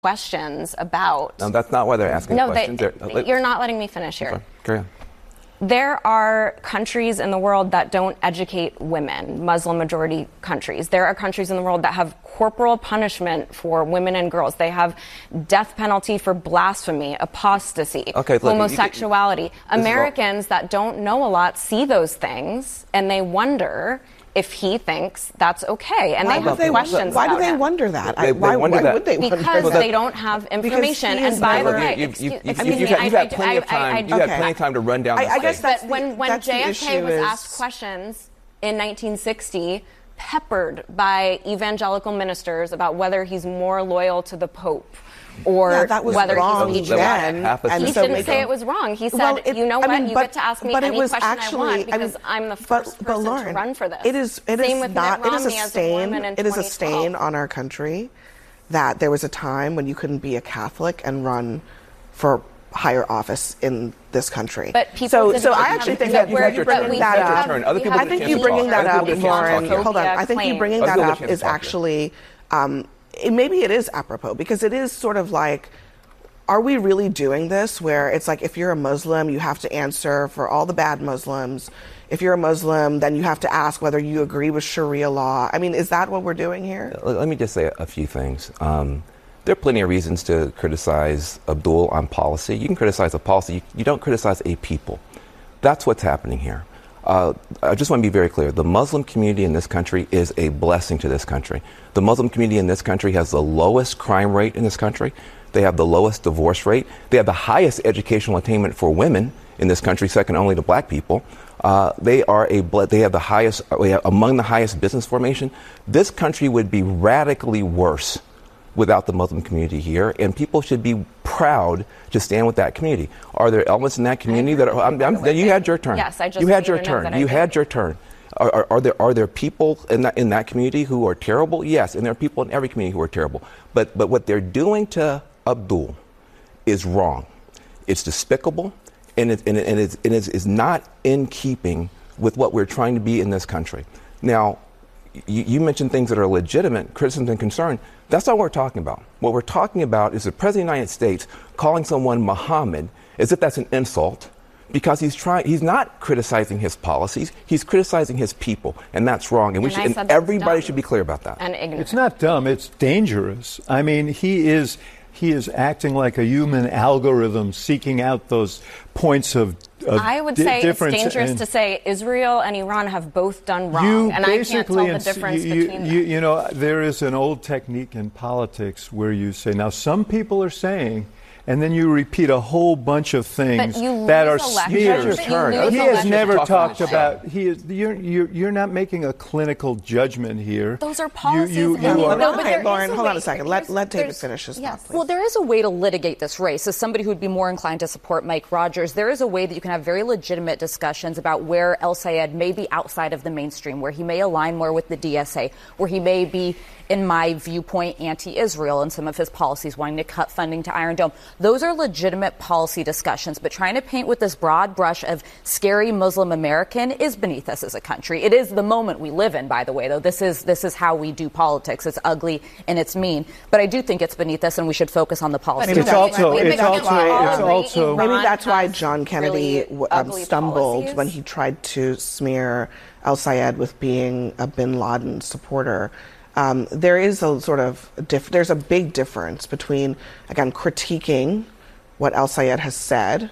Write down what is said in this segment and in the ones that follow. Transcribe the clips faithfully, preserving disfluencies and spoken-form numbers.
questions about... No, that's not why they're asking no, questions. They, you're not letting me finish here. Okay, carry on. There are countries in the world that don't educate women, Muslim-majority countries. There are countries in the world that have corporal punishment for women and girls. They have death penalty for blasphemy, apostasy, okay, look, homosexuality. You, you, Americans all... that don't know a lot see those things, and they wonder... if he thinks that's okay, and why they have they, questions why about do they him. wonder that? They, they why wonder why that. would they because wonder that? they don't have information. And by never, the way, you, excuse, you, you, excuse you've, me, got, you've I, had plenty I, of time. I, I, you've okay. had plenty of time to run down. I, the I guess that's but the, when when that's J F K was is... asked questions in nineteen sixty, peppered by evangelical ministers about whether he's more loyal to the Pope. Or yeah, that was whether wrong he's then. And he so didn't say it was wrong. He said, well, it, you know what, I mean, you but, get to ask me but any it was question actually, I want because I mean, I'm the first but, person but Lauren, to run for this. It is, it Same is with not, Mitt it is Romney a as stain, a it is a stain on our country that there was a time when you couldn't be a Catholic and run for higher office in this country. But people so, so I actually think that you're bringing that up. I think you bringing that up, Lauren. Hold on. I think you bringing that up is actually, um, it, maybe it is apropos because it is sort of like, are we really doing this where it's like if you're a Muslim, you have to answer for all the bad Muslims. If you're a Muslim, then you have to ask whether you agree with Sharia law. I mean, is that what we're doing here? Let me just say a few things. Um, There are plenty of reasons to criticize Abdul on policy. You can criticize a policy. You, you don't criticize a people. That's what's happening here. Uh, I just want to be very clear. The Muslim community in this country is a blessing to this country. The Muslim community in this country has the lowest crime rate in this country. They have the lowest divorce rate. They have the highest educational attainment for women in this country, second only to black people. Uh, they are a they have the highest, among the highest business formation. This country would be radically worse without the Muslim community here, and people should be proud to stand with that community. Are there elements in that community that are, I'm, I'm, you had your turn. Yes, I just you had your to turn. You had your turn. Are, are, are there are there people in that in that community who are terrible? Yes, and there are people in every community who are terrible. But but what they're doing to Abdul is wrong. It's despicable, and it and it, and it's, it is, is not in keeping with what we're trying to be in this country. Now, you, you mentioned things that are legitimate criticisms and concern. That's not what we're talking about. What we're talking about is the President of the United States calling someone Muhammad as if that's an insult, because he's trying. He's not criticizing his policies. He's criticizing his people, and that's wrong. And we and should. And everybody should be clear about that. And ignorant. It's not dumb. It's dangerous. I mean, he is. He is acting like a human algorithm, seeking out those points of. of I would di- say it's dangerous and to say Israel and Iran have both done wrong, you and I can't tell the ins- difference you, between you, them. you know, there is an old technique in politics where you say, now some people are saying, and then you repeat a whole bunch of things you that are lose elections. smears. Your turn. You lose He has elections. never Talk talked about about. He is. You're, you're. You're not making a clinical judgment here. Those are policies. You, you, and you you are, know, okay, but there Lauren, is a hold on way- a second. Let let David there's- finish his yes. thought, please. Well, there is a way to litigate this race. As somebody who would be more inclined to support Mike Rogers, there is a way that you can have very legitimate discussions about where El Sayed may be outside of the mainstream, where he may align more with the D S A, where he may be, in my viewpoint, anti-Israel in some of his policies, wanting to cut funding to Iron Dome. Those are legitimate policy discussions, but trying to paint with this broad brush of scary Muslim American is beneath us as a country. It is the moment we live in, by the way, though. This is this is how we do politics. It's ugly and it's mean, but I do think it's beneath us, and we should focus on the policy. It's also. Maybe It's that's also. why It's Iran also. Maybe that's why has John Kennedy really um, ugly stumbled policies. when he tried to smear El Sayed with being a bin Laden supporter. Um, there is a sort of diff- there's a big difference between, again, critiquing what El Sayed has said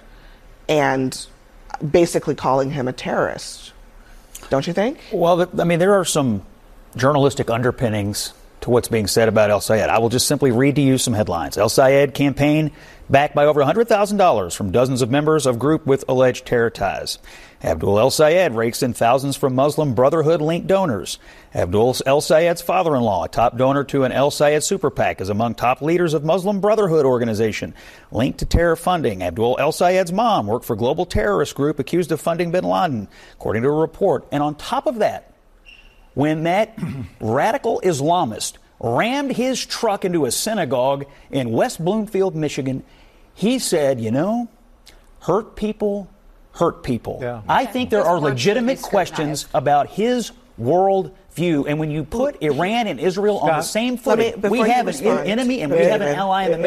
and basically calling him a terrorist. Don't you think? Well, I mean, there are some journalistic underpinnings to what's being said about El Sayed. I will just simply read to you some headlines. El Sayed campaign backed by over one hundred thousand dollars from dozens of members of group with alleged terror ties. Abdul El Sayed rakes in thousands from Muslim Brotherhood-linked donors. Abdul El Sayed's father-in-law, a top donor to an El Sayed super PAC, is among top leaders of Muslim Brotherhood organization linked to terror funding. Abdul El Sayed's mom worked for global terrorist group accused of funding bin Laden, according to a report. And on top of that, when that radical Islamist rammed his truck into a synagogue in West Bloomfield, Michigan, he said, you know, hurt people hurt people. Yeah. I think there Just are want legitimate to be questions scrutinized. about his world view. And when you put Iran and Israel on the same footing, me, we have an respond, enemy and we have an ally in the middle.